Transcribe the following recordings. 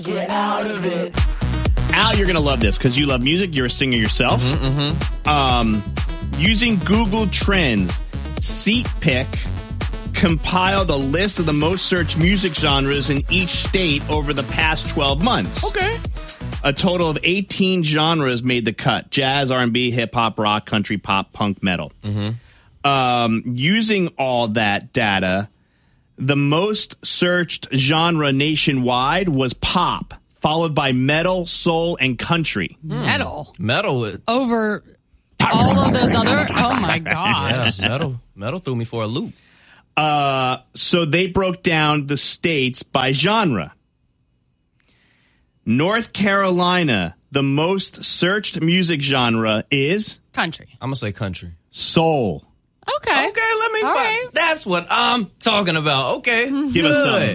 Get out of it. Al, you're going to love this because you love music. You're a singer yourself. Using Google Trends, SeatPick compiled a list of the most searched music genres in each state over the past 12 months. Okay. A total of 18 genres made the cut. Jazz, R&B, hip-hop, rock, country, pop, punk, metal. Using all that data, the most searched genre nationwide was pop, followed by metal, soul, and country. Metal. Metal. Over all of those other... Oh, my gosh. Yeah, metal threw me for a loop. So they broke down the states by genre. North Carolina, the most searched music genre is... Country. I'm going to say country. Soul. Okay. Okay, let me... All right. That's what I'm talking about. Okay. Give us some.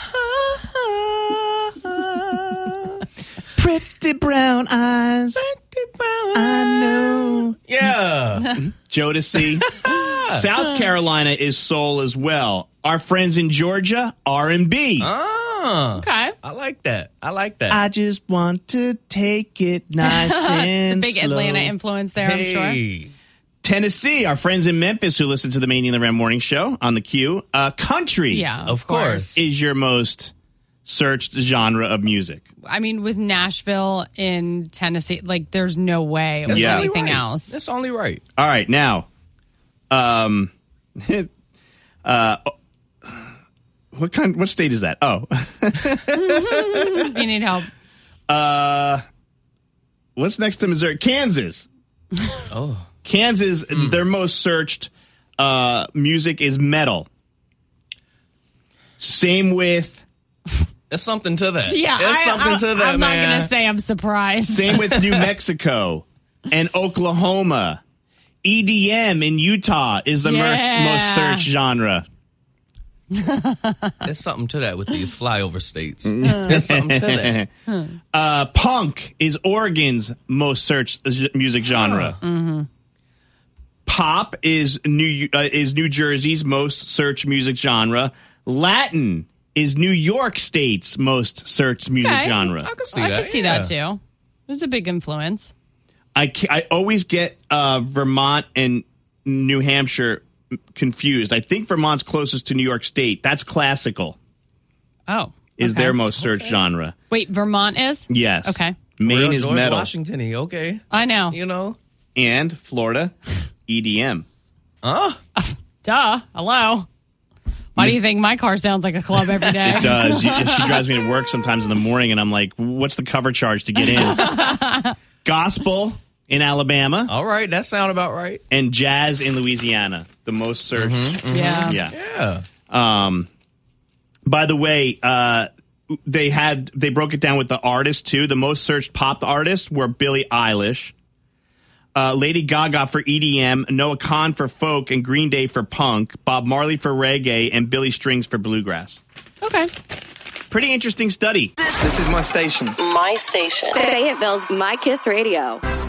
Pretty brown eyes. I know. Yeah. Jodeci. South Carolina is soul as well. Our friends in Georgia, R&B. Okay. I like that. I just want to take it nice and Big slow. Atlanta influence there, I'm sure. Hey. Tennessee, our friends in Memphis who listen to the Mania and the Ram Morning Show on the Q. Country Yeah, Of course. is your most searched genre of music. I mean, with Nashville in Tennessee, like, there's no way it was Yeah. anything Right. else. That's only right. All right, now, what state is that? Oh, If you need help. what's next to Missouri? Kansas. Oh. Kansas, their most searched music is metal. Same with There's something to that. Yeah, There's something to that, I'm man. not going to say I'm surprised. Same with New Mexico and Oklahoma. EDM in Utah is the most searched genre. There's something to that with these flyover states. There's something to that. Punk is Oregon's most searched music genre. Pop is New Jersey's most searched music genre. Latin is New York State's most searched music genre. I can see I that. could see that, too. There's a big influence. I always get Vermont and New Hampshire confused. I think Vermont's closest to New York State. That's classical. Oh. Is okay. their most searched genre. Wait, Vermont is? Yes. Okay. Maine is George metal. Washington-y, okay. I know. You know? And Florida, EDM. Huh? Duh. Hello. Why do you think my car sounds like a club every day? It does. She drives me to work sometimes in the morning, and I'm like, what's the cover charge to get in? Gospel in Alabama. All right, that sound about right. And jazz in Louisiana. The most searched. Yeah. Yeah. By the way, they broke it down with the artists, too. The most searched pop artists were Billie Eilish, Lady Gaga for EDM, Noah Kahan for folk, and Green Day for punk, Bob Marley for reggae, and Billy Strings for bluegrass. Okay. Pretty interesting study. This is my station. My station. Fayetteville's My Kiss Radio.